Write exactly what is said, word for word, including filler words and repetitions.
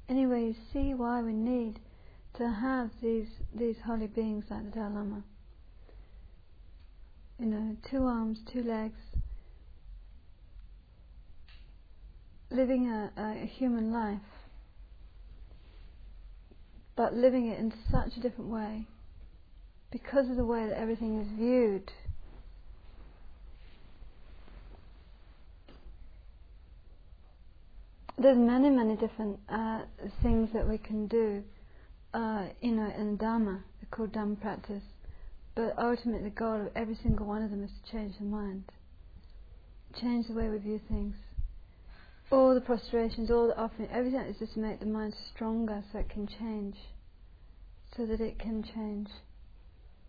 Anyway, you see why we need to have these these holy beings like the Dalai Lama. You know, two arms, two legs, living a, a human life, but living it in such a different way because of the way that everything is viewed. There's many, many different uh, things that we can do, uh, you know, in Dhamma. They're called Dhamma practice. But ultimately the goal of every single one of them is to change the mind. Change the way we view things. All the prostrations, all the offering, everything is just to make the mind stronger so it can change. So that it can change.